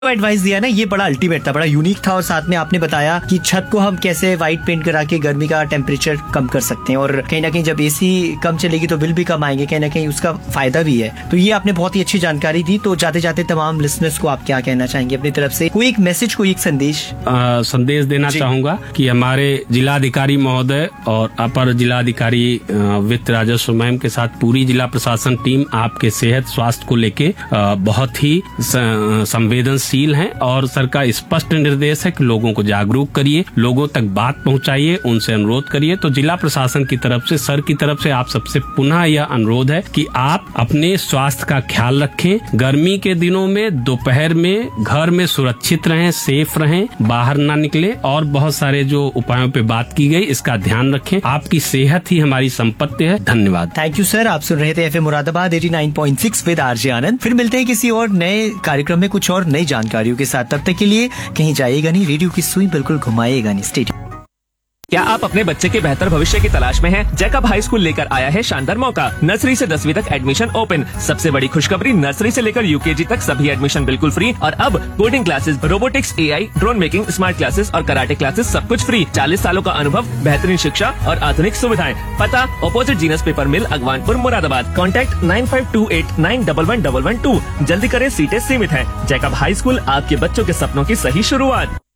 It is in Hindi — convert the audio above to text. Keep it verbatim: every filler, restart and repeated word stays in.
एडवाइस दिया ना, ये बड़ा अल्टीमेट था, बड़ा यूनिक था। और साथ में आपने बताया कि छत को हम कैसे व्हाइट पेंट करा के गर्मी का टेम्परेचर कम कर सकते हैं, और कहीं ना कहीं जब एसी कम चलेगी तो बिल भी कम आएंगे, कहीं ना कहीं उसका फायदा भी है। तो ये आपने बहुत ही अच्छी जानकारी दी। तो जाते जाते तमाम लिसनर्स को आप क्या कहना चाहेंगे अपनी तरफ से? कोई एक मैसेज, कोई एक संदेश? आ, संदेश देना चाहूंगा कि हमारे जिलाधिकारी महोदय और अपर जिलाधिकारी वित्त राजस्व मैम के साथ पूरी जिला प्रशासन टीम आपके सेहत स्वास्थ्य को लेके बहुत ही संवेदनशील हैं, और सर का स्पष्ट निर्देश है कि लोगों को जागरूक करिए, लोगों तक बात पहुंचाइए, उनसे अनुरोध करिए। तो जिला प्रशासन की तरफ से, सर की तरफ से आप सबसे पुनः यह अनुरोध है कि आप अपने स्वास्थ्य का ख्याल रखें। गर्मी के दिनों में दोपहर में घर में सुरक्षित रहें, सेफ रहें, बाहर ना निकले, और बहुत सारे जो उपायों पे बात की गई इसका ध्यान रखें। आपकी सेहत ही हमारी संपत्ति है। धन्यवाद। Thank you sir. आप सुन रहे थे FM Moradabad eighty nine point six with RJ आनंद। फिर मिलते हैं किसी और नए कार्यक्रम में कुछ और नई जानकारियों के साथ। तब तक के लिए कहीं जाइएगा नहीं, रेडियो की सुई बिल्कुल घुमाइएगा नहीं। Stay tuned. क्या आप अपने बच्चे के बेहतर भविष्य की तलाश में हैं? जैकब हाई स्कूल लेकर आया है शानदार मौका। नर्सरी से दसवीं तक एडमिशन ओपन। सबसे बड़ी खुशखबरी, नर्सरी से लेकर यूकेजी तक सभी एडमिशन बिल्कुल फ्री, और अब coding classes, robotics, AI, drone making, smart classes और कराटे क्लासेस सब कुछ फ्री। चालीस सालों का अनुभव, बेहतरीन शिक्षा और आधुनिक सुविधाएं। पता opposite genus paper mill, Agwanpur, Moradabad. Contact nine five to eight nine one one one one two. जल्दी करें, सीटें सीमित हैं। जैकब हाई स्कूल, आपके बच्चों के सपनों की सही शुरुआत।